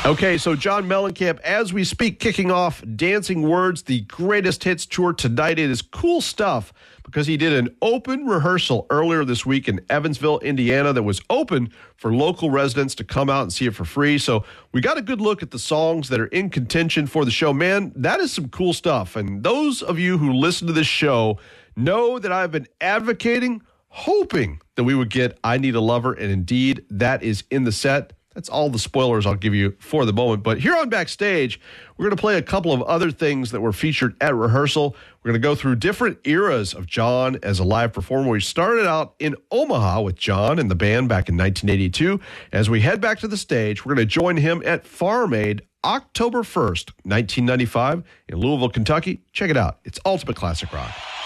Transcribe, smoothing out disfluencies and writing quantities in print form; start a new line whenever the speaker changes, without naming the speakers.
Okay, so John Mellencamp, as we speak, kicking off Dancing Words, the greatest hits tour tonight. It is cool stuff because he did an open rehearsal earlier this week in Evansville, Indiana, that was open for local residents to come out and see it for free. So we got a good look at the songs that are in contention for the show. Man, that is some cool stuff. And those of you who listen to this show know that I've been advocating, hoping that we would get I Need a Lover, and indeed that is in the set. That's all the spoilers I'll give you for the moment. But here on Backstage, we're going to play a couple of other things that were featured at rehearsal. We're going to go through different eras of John as a live performer. We started out in Omaha with John and the band back in 1982. As we head back to the stage, we're going to join him at Farm Aid October 1st, 1995 in Louisville, Kentucky. Check it out. It's Ultimate Classic Rock.